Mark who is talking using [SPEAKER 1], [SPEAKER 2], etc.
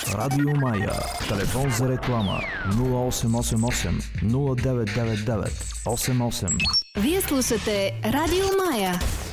[SPEAKER 1] Радио Мая. Телефон за реклама 0888 0999 88.
[SPEAKER 2] Вие слушате Радио Мая.